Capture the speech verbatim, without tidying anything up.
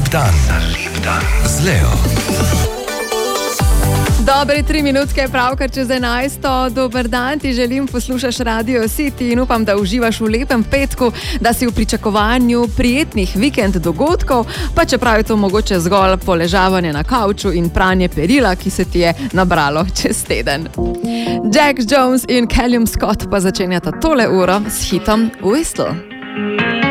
Lep dan. Lep dan z Leo. Dobre tri minutke, pravkar čez enajsto. Dober dan, ti želim, poslušaš Radio City in upam, da uživaš v lepem petku, da si v pričakovanju prijetnih vikend dogodkov, pa čeprav je to mogoče zgolj poležavanje na kavču in pranje perila, ki se ti je nabralo čez teden. Jax Jones in Callum Scott pa začenjata tole uro s hitom Whistle.